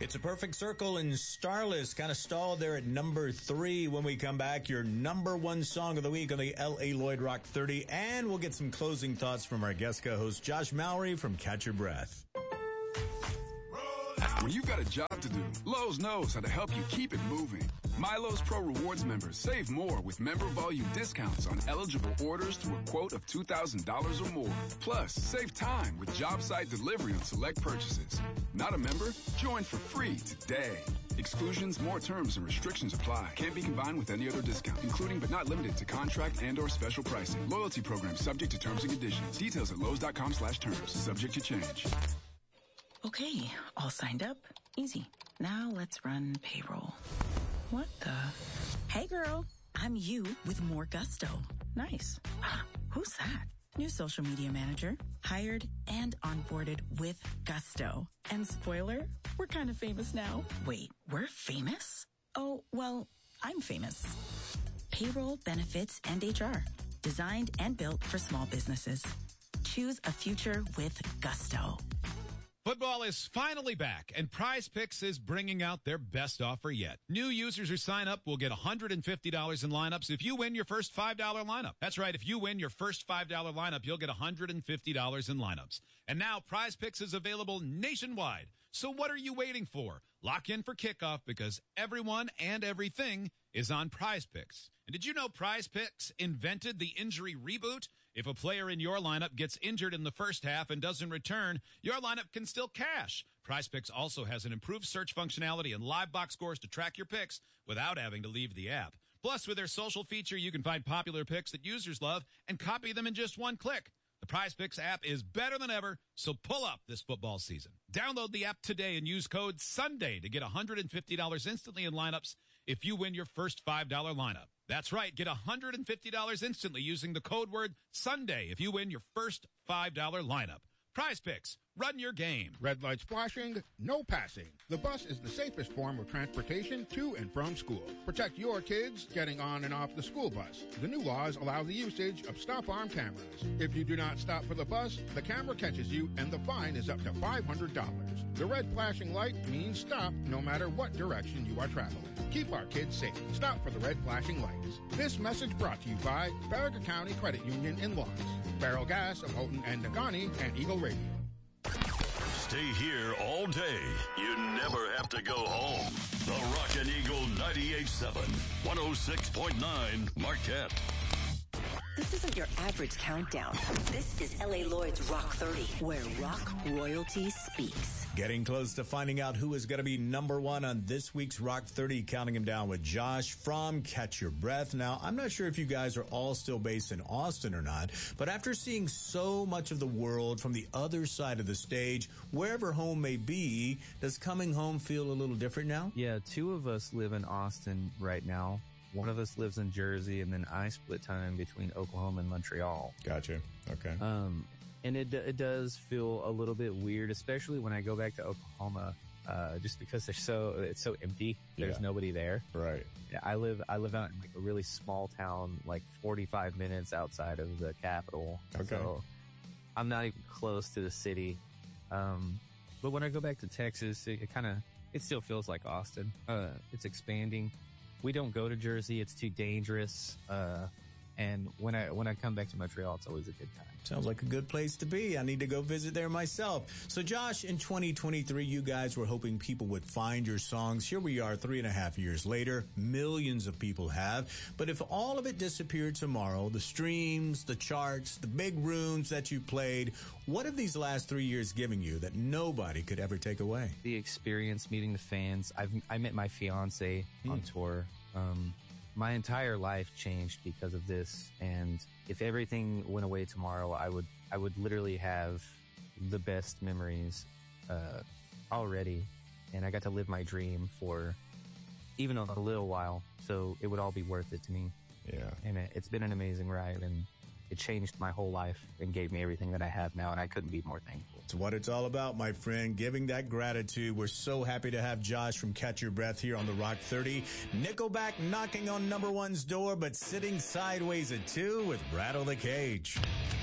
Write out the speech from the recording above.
It's a perfect circle in Starless, kind of stalled there at number 3. When we come back, your number 1 song of the week on the L.A. Lloyd Rock 30. And we'll get some closing thoughts from our guest co-host, Josh Mowry from Catch Your Breath. When you've got a job to do, Lowe's knows how to help you keep it moving. My Lowe's Pro Rewards members save more with member volume discounts on eligible orders through a quote of $2,000 or more. Plus, save time with job site delivery on select purchases. Not a member? Join for free today. Exclusions, more terms, and restrictions apply. Can't be combined with any other discount, including but not limited to contract and/or special pricing. Loyalty program subject to terms and conditions. Details at Lowe's.com/terms. Subject to change. Okay, all signed up. Easy. Now let's run payroll. What the? Hey girl, I'm you with more gusto. Nice. Who's that? New social media manager. Hired and onboarded with gusto. And spoiler, we're kind of famous now. Wait, we're famous? Oh, well, I'm famous. Payroll, benefits, and HR. Designed and built for small businesses. Choose a future with gusto. Football is finally back, and Prize Picks is bringing out their best offer yet. New users who sign up will get $150 in lineups if you win your first $5 lineup. That's right, if you win your first $5 lineup, you'll get $150 in lineups. And now Prize Picks is available nationwide. So what are you waiting for? Lock in for kickoff because everyone and everything is on Prize Picks. And did you know Prize Picks invented the injury reboot? If a player in your lineup gets injured in the first half and doesn't return, your lineup can still cash. Prize Picks also has an improved search functionality and live box scores to track your picks without having to leave the app. Plus, with their social feature, you can find popular picks that users love and copy them in just one click. The Prize Picks app is better than ever, so pull up this football season. Download the app today and use code SUNDAY to get $150 instantly in lineups if you win your first $5 lineup. That's right, get $150 instantly using the code word SUNDAY if you win your first $5 lineup. Prize Picks, run your game. Red lights flashing, no passing. The bus is the safest form of transportation to and from school. Protect your kids getting on and off the school bus. The new laws allow the usage of stop-arm cameras. If you do not stop for the bus, the camera catches you and the fine is up to $500. The red flashing light means stop no matter what direction you are traveling. Keep our kids safe. Stop for the red flashing lights. This message brought to you by Farragut County Credit Union in Lawrence, Barrel Gas of Houghton and Negaunee, and Eagle Radio. Stay here all day. You never have to go home. The Rockin' Eagle 98.7, 106.9 Marquette. This isn't your average countdown. This is L.A. Lloyd's Rock 30, where rock royalty speaks. Getting close to finding out who is going to be number 1 on this week's Rock 30, counting him down with Josh from Catch Your Breath. Now, I'm not sure if you guys are all still based in Austin or not, but after seeing so much of the world from the other side of the stage, wherever home may be, does coming home feel a little different now? Yeah, 2 of us live in Austin right now. One of us lives in Jersey, and then I split time between Oklahoma and Montreal. Gotcha. Okay. And it does feel a little bit weird, especially when I go back to Oklahoma, just because it's so empty. There's nobody there. Right. Yeah, I live out in like a really small town, like 45 minutes outside of the capital. Okay. So I'm not even close to the city. But when I go back to Texas, it still feels like Austin. It's expanding. We don't go to Jersey. It's too dangerous. And when I come back to Montreal, it's always a good time. Sounds like a good place to be. I need to go visit there myself. So, Josh, in 2023, you guys were hoping people would find your songs. Here we are 3.5 years later. Millions of people have. But if all of it disappeared tomorrow, the streams, the charts, the big rooms that you played, what have these last 3 years given you that nobody could ever take away? The experience, meeting the fans. I met my fiance on tour. My entire life changed because of this, and if everything went away tomorrow, I would literally have the best memories already, and I got to live my dream for even a little while, so it would all be worth it to me. Yeah. And it's been an amazing ride, and it changed my whole life and gave me everything that I have now, and I couldn't be more thankful. It's what it's all about, my friend, giving that gratitude. We're so happy to have Josh from Catch Your Breath here on the Rock 30. Nickelback knocking on number 1's door, but sitting sideways at 2 with Rattle the Cage.